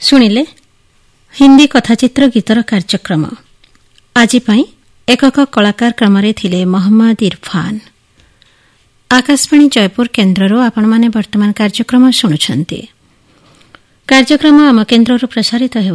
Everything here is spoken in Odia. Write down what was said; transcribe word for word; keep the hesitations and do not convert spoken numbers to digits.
ଶୁଣିଲେ ହିନ୍ଦୀ କଥାଚିତ୍ର ଗୀତର କାର୍ଯ୍ୟକ୍ରମ। ଆଜି ପାଇଁ ଏକକ କଳାକାର କ୍ରମରେ ଥିଲେ ମହମ୍ମଦ ଇରଫାନ। ଆକାଶବାଣୀ ଜୟପୁର କେନ୍ଦ୍ରରୁ ଆପଣମାନେ ବର୍ତ୍ତମାନ କାର୍ଯ୍ୟକ୍ରମ ଶୁଣୁଛନ୍ତି। କାର୍ଯ୍ୟକ୍ରମ ଆମ କେନ୍ଦ୍ରରୁ ପ୍ରସାରିତ ହେଉଛି।